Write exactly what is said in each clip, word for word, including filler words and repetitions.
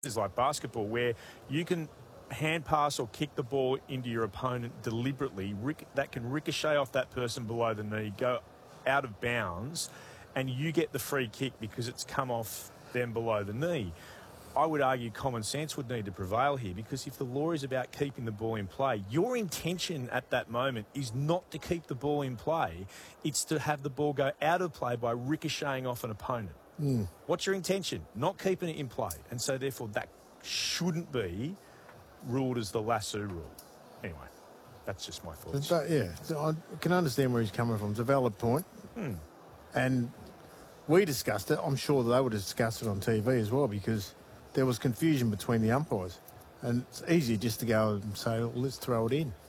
is like basketball, where you can hand pass or kick the ball into your opponent deliberately. Ric- that can ricochet off that person below the knee, go out of bounds, and you get the free kick because it's come off them below the knee. I would argue common sense would need to prevail here, because if the law is about keeping the ball in play, your intention at that moment is not to keep the ball in play. It's to have the ball go out of play by ricocheting off an opponent. Mm. What's your intention? Not keeping it in play. And so, therefore, that shouldn't be ruled as the lasso rule. Anyway, that's just my thoughts. That, yeah, so I can understand where he's coming from. It's a valid point. Hmm. And we discussed it. I'm sure they would have discussed it on T V as well, because there was confusion between the umpires. And it's easy just to go and say, well, let's throw it in.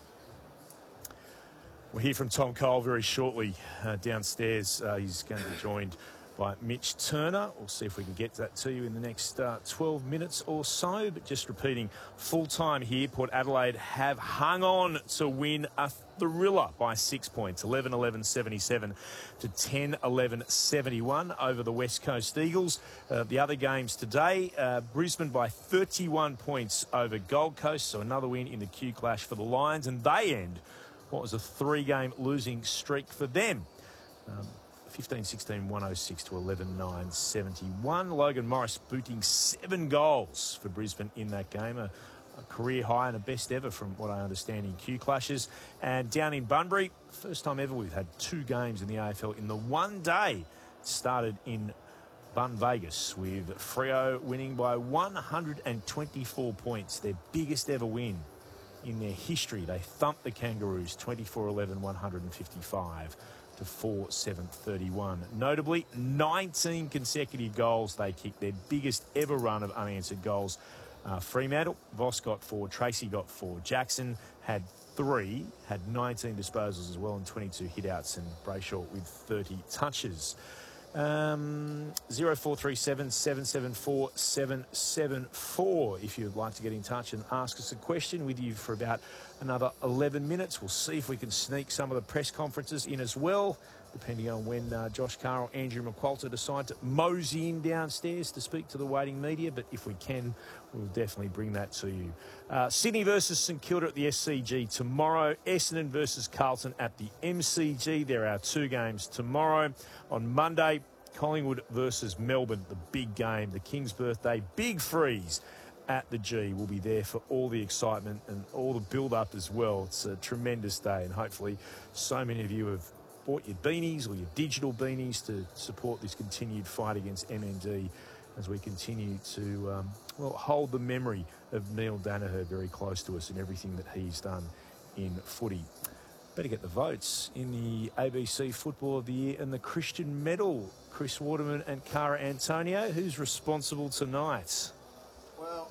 We'll hear from Tom Cole very shortly uh, downstairs. Uh, he's going to be joined by Mitch Turner. We'll see if we can get that to you in the next uh, twelve minutes or so. But just repeating, full time here, Port Adelaide have hung on to win a thriller by six points, eleven eleven seventy-seven to ten eleven seventy-one over the West Coast Eagles. Uh, the other games today, uh, Brisbane by thirty-one points over Gold Coast, so another win in the Q Clash for the Lions, and they end what was a three-game losing streak for them. Um, fifteen sixteen, one oh six to eleven nine seventy-one. Logan Morris booting seven goals for Brisbane in that game. A, a career high and a best ever from what I understand in Q Clashes. And down in Bunbury, first time ever we've had two games in the A F L in the one day. It started in Bun Vegas with Freo winning by one hundred twenty-four points, their biggest ever win in their history. They thumped the Kangaroos twenty-four eleven, one fifty-five. To four seven thirty-one. Notably, nineteen consecutive goals they kicked, their biggest ever run of unanswered goals. Uh, Fremantle, Voss got four, Tracy got four, Jackson had three, had nineteen disposals as well and twenty-two hit-outs, and Brayshaw with thirty touches. Um, zero four three seven, seven seven four, seven seven four if you'd like to get in touch and ask us a question. With you for about another eleven minutes. We'll see if we can sneak some of the press conferences in as well, depending on when uh, Josh Carr or Andrew McQualter decide to mosey in downstairs to speak to the waiting media. But if we can, we'll definitely bring that to you. Uh, Sydney versus St Kilda at the S C G tomorrow. Essendon versus Carlton at the M C G. There are two games tomorrow. On Monday, Collingwood versus Melbourne, the big game, the King's birthday big freeze at the G. Will be there for all the excitement and all the build-up as well. It's a tremendous day, and hopefully so many of you have bought your beanies or your digital beanies to support this continued fight against M N D as we continue to, um, well, hold the memory of Neil Danaher very close to us and everything that he's done in footy. Better get the votes in the A B C Football of the Year and the Christian Medal. Chris Waterman and Cara Antonio, who's responsible tonight? Well,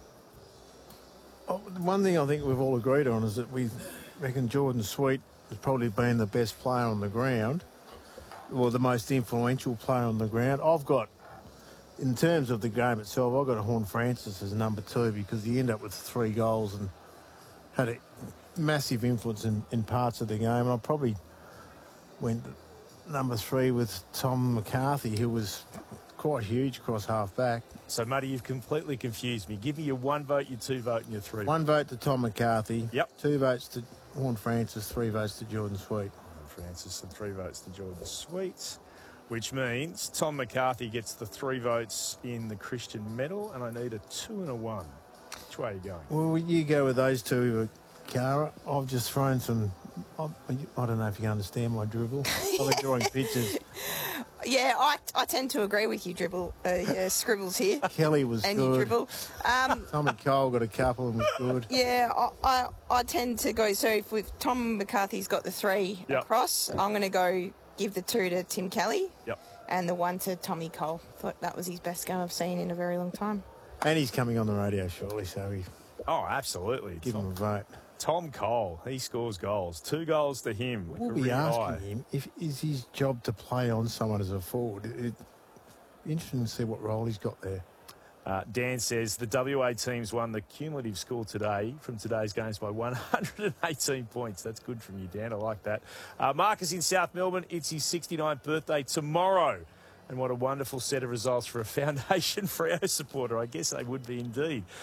one thing I think we've all agreed on is that we reckon Jordan Sweet has probably been the best player on the ground, or the most influential player on the ground. I've got, in terms of the game itself, I've got Horn Francis as number two, because he ended up with three goals and had a massive influence in, in parts of the game. And I probably went number three with Tom McCarthy, who was quite huge across half-back. So, Muddy, you've completely confused me. Give me your one vote, your two vote, and your three. One vote to Tom McCarthy. Yep. Two votes to Horn Francis, three votes to Jordan Sweet. Horn Francis and three votes to Jordan Sweet, which means Tom McCarthy gets the three votes in the Christian Medal, and I need a two and a one. Which way are you going? Well, you go with those two, Cara. I've just thrown some... I, I don't know if you can understand my dribble. I've been drawing pictures. Yeah, I, I tend to agree with you, dribble. Uh, yeah, scribbles here. Kelly was and good. And you dribble. Um, Tommy Cole got a couple and was good. Yeah, I, I, I tend to go, so if with Tom McCarthy's got the three yep. across, I'm going to go give the two to Tim Kelly yep. and the one to Tommy Cole. Thought that was his best game I've seen in a very long time. And he's coming on the radio shortly, so he... Oh, absolutely. Give Tom, him a vote. Tom Cole, he scores goals. Two goals to him. We'll be asking high. him if is his job to play on someone as a forward. It, interesting to see what role he's got there. Uh, Dan says the W A teams won the cumulative score today from today's games by one hundred eighteen points. That's good from you, Dan. I like that. Uh, Marcus in South Melbourne, it's his sixty-ninth birthday tomorrow. And what a wonderful set of results for a Foundation Freo supporter. I guess they would be indeed.